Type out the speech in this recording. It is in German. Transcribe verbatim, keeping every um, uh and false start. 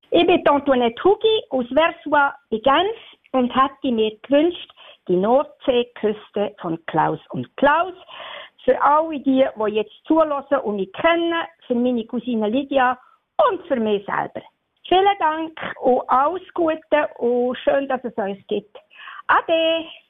Ich bin Antoinette Hugi aus Versoix bei Genf und hätte mir gewünscht, die Nordseeküste von Klaus und Klaus. Für alle die, die jetzt zuhören und mich kennen, für meine Cousine Lydia und für mich selber. Vielen Dank und alles Gute und schön, dass es euch gibt. Ade!